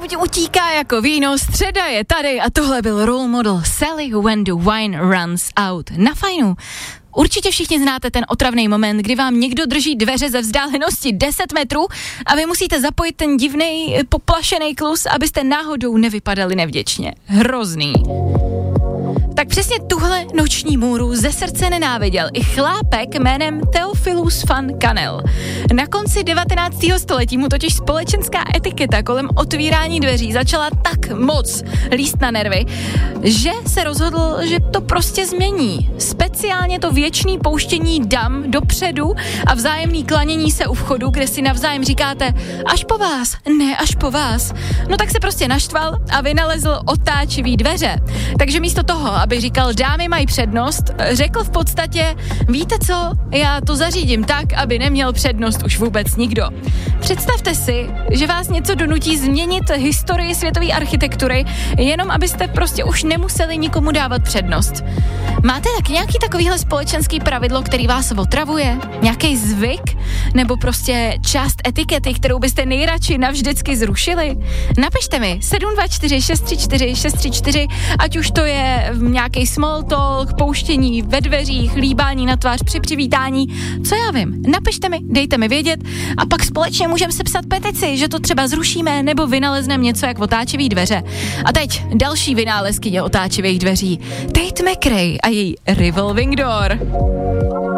utíká jako víno, středa je tady a tohle byl role model Sally When the Wine Runs Out. Na Fajnu. Určitě všichni znáte ten otravný moment, kdy vám někdo drží dveře ze vzdálenosti 10 metrů a vy musíte zapojit ten divnej poplašený klus, abyste náhodou nevypadali nevděčně. Hrozný. Tak přesně tuhle noční můru ze srdce nenáviděl i chlápek jménem Theophilus van Kannel. Na konci 19. století mu totiž společenská etiketa kolem otvírání dveří začala tak moc líst na nervy, že se rozhodl, že to prostě změní. Speciálně to věčný pouštění dam dopředu a vzájemný klanění se u vchodu, kde si navzájem říkáte až po vás, ne až po vás. No tak se prostě naštval a vynalezl otáčivý dveře. Takže místo toho, aby říkal, dámy mají přednost, řekl v podstatě, víte co, já to zařídím tak, aby neměl přednost už vůbec nikdo. Představte si, že vás něco donutí změnit historii světové architektury, jenom abyste prostě už nemuseli nikomu dávat přednost. Máte tak nějaký takovýhle společenský pravidlo, který vás otravuje? Nějaký zvyk? Nebo prostě část etikety, kterou byste nejradši navždycky zrušili? Napište mi 724 634 634, ať už to je nějaký small talk, pouštění ve dveřích, líbání na tvář při přivítání, co já vím. Napište mi, dejte mi vědět a pak společně můžeme sepsat petici, že to třeba zrušíme nebo vynalezneme něco jak otáčivý dveře. A teď další vynálezkyně otáčivých dveří. Tate McRae a její Revolving Door.